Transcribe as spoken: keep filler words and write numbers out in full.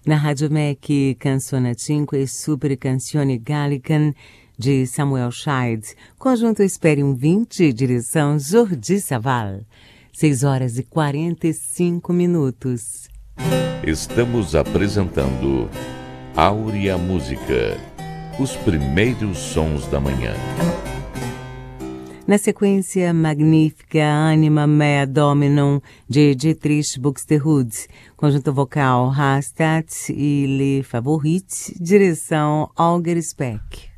Na Rádio M E C, Canzone cinque Super Canzoni Gallican, de Samuel Scheid, conjunto Esperium vinte, direção Jordi Saval. seis horas e quarenta e cinco minutos. Estamos apresentando Áurea Música, os primeiros sons da manhã. Na sequência, magnífica Anima Mea Dominum, de Dietrich Buxtehude, conjunto vocal Rastatt e Le Favorit, direção Holger Speck.